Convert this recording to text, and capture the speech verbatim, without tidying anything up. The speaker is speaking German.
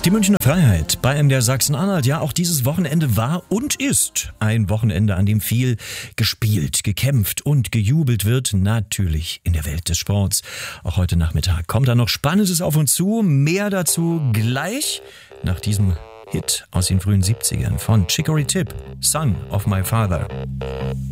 Die Münchner Freiheit bei M D R Sachsen-Anhalt. Ja, auch dieses Wochenende war und ist ein Wochenende, an dem viel gespielt, gekämpft und gejubelt wird. Natürlich in der Welt des Sports. Auch heute Nachmittag kommt da noch Spannendes auf uns zu. Mehr dazu gleich nach diesem Hit aus den frühen siebzigern von Chicory Tip, Son of My Father.